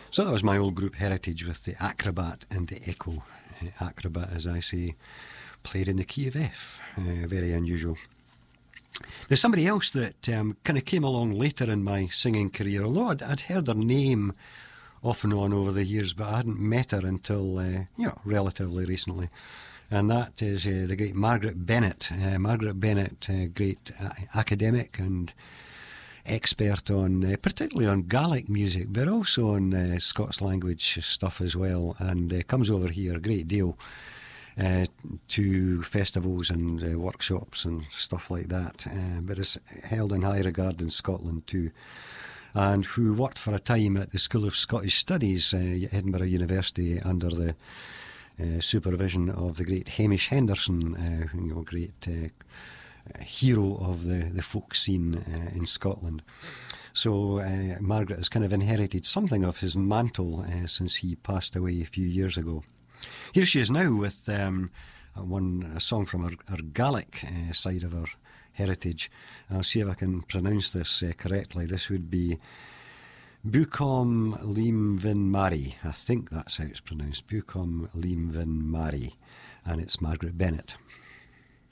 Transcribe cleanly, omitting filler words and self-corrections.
So that was my old group Heritage with the Acrobat and the Echo. Acrobat, as I say, played in the key of F. Very unusual. There's somebody else that kind of came along later in my singing career, although I'd heard her name off and on over the years, but I hadn't met her until, relatively recently. And that is the great Margaret Bennett. Margaret Bennett, great academic and expert on, particularly on Gaelic music, but also on Scots language stuff as well, and comes over here a great deal to festivals and workshops and stuff like that, but is held in high regard in Scotland too, and who worked for a time at the School of Scottish Studies, Edinburgh University, under the supervision of the great Hamish Henderson, great hero of the folk scene in Scotland. So Margaret has kind of inherited something of his mantle since he passed away a few years ago. Here she is now with a song from her Gaelic side of her heritage. I'll see if I can pronounce this correctly. This would be Bucom Lim Vin Mari. I think that's how it's pronounced. Bucom Lim Vin Mari. And it's Margaret Bennett.